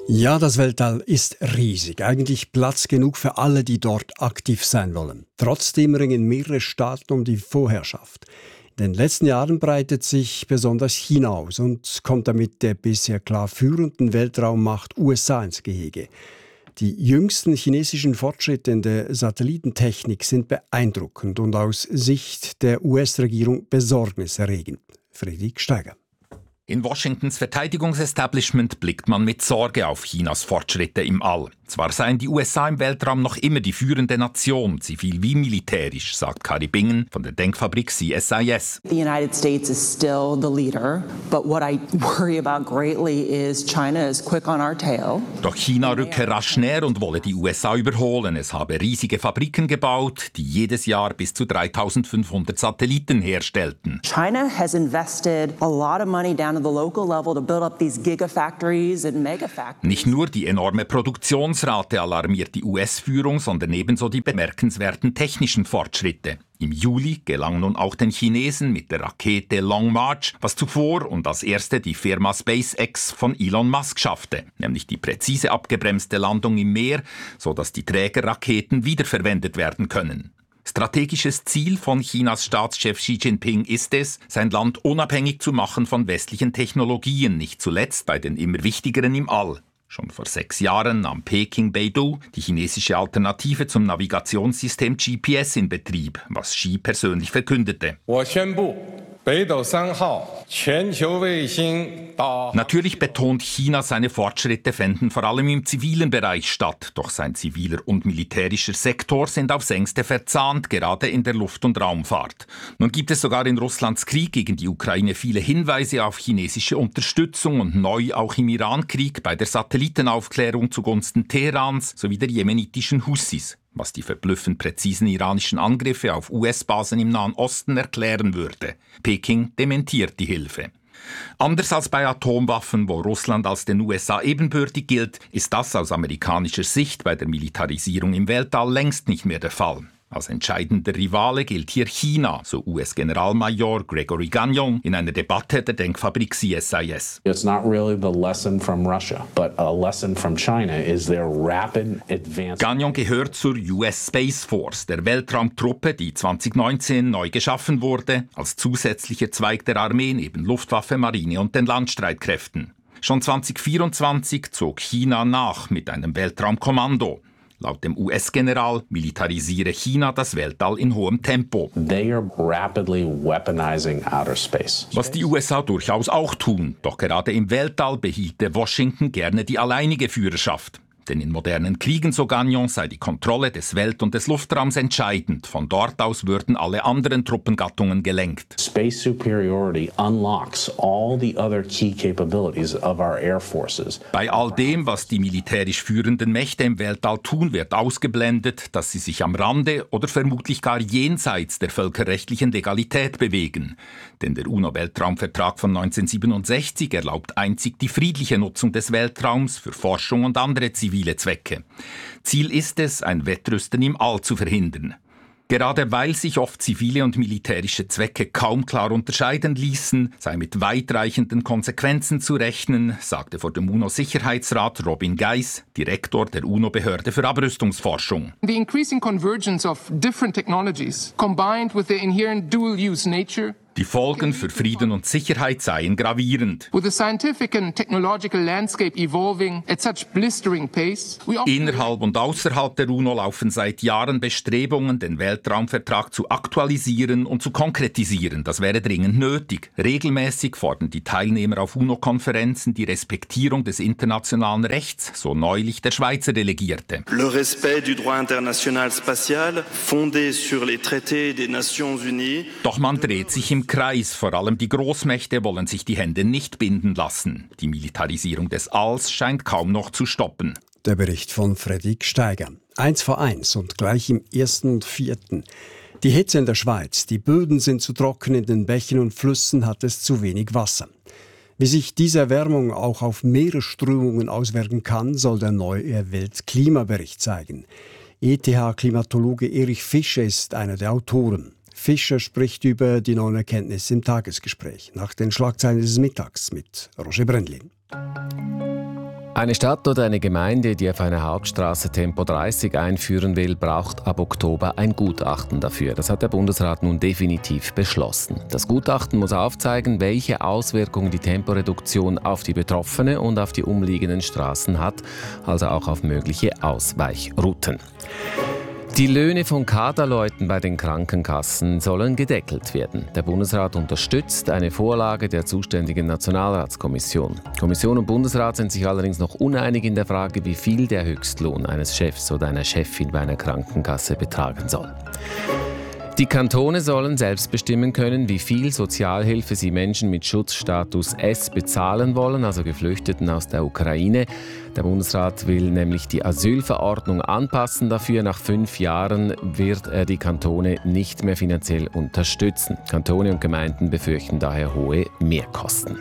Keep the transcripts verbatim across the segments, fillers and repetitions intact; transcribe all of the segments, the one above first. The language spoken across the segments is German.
Ja, das Weltall ist riesig. Eigentlich Platz genug für alle, die dort aktiv sein wollen. Trotzdem ringen mehrere Staaten um die Vorherrschaft. In den letzten Jahren breitet sich besonders China aus und kommt damit der bisher klar führenden Weltraummacht U S A ins Gehege. Die jüngsten chinesischen Fortschritte in der Satellitentechnik sind beeindruckend und aus Sicht der U S-Regierung besorgniserregend. Friedrich Steiger. In Washingtons Verteidigungsestablishment blickt man mit Sorge auf Chinas Fortschritte im All. Zwar seien die U S A im Weltraum noch immer die führende Nation, zivil wie militärisch, sagt Kari Bingen von der Denkfabrik C S I S. The United States is still the leader, but what I worry about greatly is China is quick on our tail. Doch China rücke rasch näher und wolle die U S A überholen. Es habe riesige Fabriken gebaut, die jedes Jahr bis zu dreitausendfünfhundert Satelliten herstellten. China has invested a lot of money down at the local level to build up these gigafactories and megafactories. Nicht nur die enorme Produktionsrate alarmiert die U S-Führung, sondern ebenso die bemerkenswerten technischen Fortschritte. Im Juli gelang nun auch den Chinesen mit der Rakete Long March, was zuvor und als erste die Firma SpaceX von Elon Musk schaffte, nämlich die präzise abgebremste Landung im Meer, sodass die Trägerraketen wiederverwendet werden können. Strategisches Ziel von Chinas Staatschef Xi Jinping ist es, sein Land unabhängig zu machen von westlichen Technologien, nicht zuletzt bei den immer wichtigeren im All. Schon vor sechs Jahren nahm Peking Beidou, die chinesische Alternative zum Navigationssystem G P S, in Betrieb, was Xi persönlich verkündete. Natürlich betont China, seine Fortschritte fänden vor allem im zivilen Bereich statt, doch sein ziviler und militärischer Sektor sind aufs Engste verzahnt, gerade in der Luft- und Raumfahrt. Nun gibt es sogar in Russlands Krieg gegen die Ukraine viele Hinweise auf chinesische Unterstützung und neu auch im Iran-Krieg bei der Satellitenaufklärung zugunsten Teherans sowie der jemenitischen Hussis, was die verblüffend präzisen iranischen Angriffe auf U S-Basen im Nahen Osten erklären würde. Peking dementiert die Hilfe. Anders als bei Atomwaffen, wo Russland als den U S A ebenbürtig gilt, ist das aus amerikanischer Sicht bei der Militarisierung im Weltall längst nicht mehr der Fall. Als entscheidender Rivale gilt hier China, so U S-Generalmajor Gregory Gagnon in einer Debatte der Denkfabrik C S I S. It's not really the lesson from Russia, but a lesson from China is their rapid advance. Gagnon gehört zur U S Space Force, der Weltraumtruppe, die zwanzig neunzehn neu geschaffen wurde, als zusätzlicher Zweig der Armee neben Luftwaffe, Marine und den Landstreitkräften. Schon zwanzig vierundzwanzig zog China nach mit einem Weltraumkommando. Laut dem U S-General militarisiere China das Weltall in hohem Tempo. They are rapidly weaponizing outer space. Was die U S A durchaus auch tun, doch gerade im Weltall behielte Washington gerne die alleinige Führerschaft. Denn in modernen Kriegen, so Gagnon, sei die Kontrolle des Welt- und des Luftraums entscheidend. Von dort aus würden alle anderen Truppengattungen gelenkt. Space superiority unlocks all the other key capabilities of our air forces. Bei all dem, was die militärisch führenden Mächte im Weltall tun, wird ausgeblendet, dass sie sich am Rande oder vermutlich gar jenseits der völkerrechtlichen Legalität bewegen. Denn der UNO-Weltraumvertrag von neunzehnhundertsiebenundsechzig erlaubt einzig die friedliche Nutzung des Weltraums für Forschung und andere zivile Zwecke. Ziel ist es, ein Wettrüsten im All zu verhindern. Gerade weil sich oft zivile und militärische Zwecke kaum klar unterscheiden ließen, sei mit weitreichenden Konsequenzen zu rechnen, sagte vor dem UNO-Sicherheitsrat Robin Geis, Direktor der UNO-Behörde für Abrüstungsforschung. The increasing convergence of different technologies, combined with their inherent dual-use nature, die Folgen für Frieden und Sicherheit seien gravierend. With the scientific and technological landscape evolving at such blistering pace, we Innerhalb und außerhalb der UNO laufen seit Jahren Bestrebungen, den Weltraumvertrag zu aktualisieren und zu konkretisieren. Das wäre dringend nötig. Regelmäßig fordern die Teilnehmer auf UNO-Konferenzen die Respektierung des internationalen Rechts, so neulich der Schweizer Delegierte. Le respect du droit international spatial, fondé sur les traités des Nations Unies. Doch man dreht sich im Kreis. Vor allem die Großmächte wollen sich die Hände nicht binden lassen. Die Militarisierung des Alls scheint kaum noch zu stoppen. Der Bericht von Friedrich Steiger. Eins vor eins und gleich im ersten und vierten. Die Hitze in der Schweiz, die Böden sind zu trocken, in den Bächen und Flüssen hat es zu wenig Wasser. Wie sich diese Erwärmung auch auf Meeresströmungen auswirken kann, soll der neue Weltklimabericht zeigen. E T H-Klimatologe Erich Fischer ist einer der Autoren. Fischer spricht über die neuen Erkenntnisse im Tagesgespräch nach den Schlagzeilen des Mittags mit Roger Brendlin. Eine Stadt oder eine Gemeinde, die auf einer Hauptstraße Tempo dreißig einführen will, braucht ab Oktober ein Gutachten dafür. Das hat der Bundesrat nun definitiv beschlossen. Das Gutachten muss aufzeigen, welche Auswirkungen die Temporeduktion auf die Betroffene und auf die umliegenden Straßen hat, also auch auf mögliche Ausweichrouten. Die Löhne von Kaderleuten bei den Krankenkassen sollen gedeckelt werden. Der Bundesrat unterstützt eine Vorlage der zuständigen Nationalratskommission. Kommission und Bundesrat sind sich allerdings noch uneinig in der Frage, wie viel der Höchstlohn eines Chefs oder einer Chefin bei einer Krankenkasse betragen soll. Die Kantone sollen selbst bestimmen können, wie viel Sozialhilfe sie Menschen mit Schutzstatus S bezahlen wollen, also Geflüchteten aus der Ukraine. Der Bundesrat will nämlich die Asylverordnung anpassen. Dafür nach fünf Jahren wird er die Kantone nicht mehr finanziell unterstützen. Kantone und Gemeinden befürchten daher hohe Mehrkosten.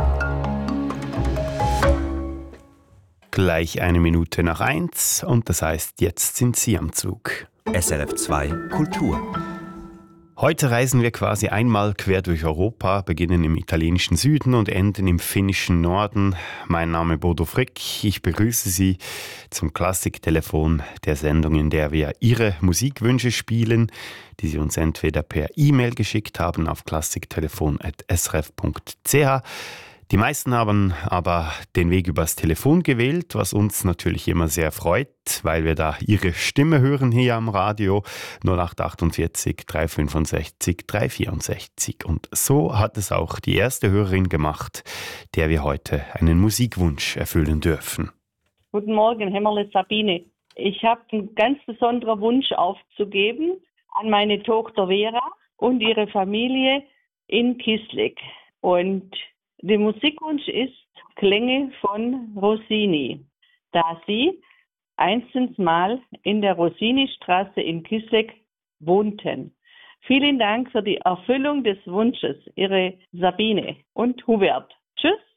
Gleich eine Minute nach eins und das heißt, jetzt sind Sie am Zug. S R F zwei Kultur. Heute reisen wir quasi einmal quer durch Europa, beginnen im italienischen Süden und enden im finnischen Norden. Mein Name ist Bodo Frick, ich begrüße Sie zum Klassiktelefon, der Sendung, in der wir Ihre Musikwünsche spielen, die Sie uns entweder per E-Mail geschickt haben auf klassiktelefon at s r f punkt c h. Die meisten haben aber den Weg übers Telefon gewählt, was uns natürlich immer sehr freut, weil wir da Ihre Stimme hören hier am Radio null acht achtundvierzig, drei fünfundsechzig, drei vierundsechzig. Und so hat es auch die erste Hörerin gemacht, der wir heute einen Musikwunsch erfüllen dürfen. Guten Morgen, Hämmerle Sabine. Ich habe einen ganz besonderen Wunsch aufzugeben an meine Tochter Vera und ihre Familie in Kislik. Und der Musikwunsch ist Klänge von Rossini, da sie einstens mal in der Rossini-Straße in Kislik wohnten. Vielen Dank für die Erfüllung des Wunsches, Ihre Sabine und Hubert. Tschüss.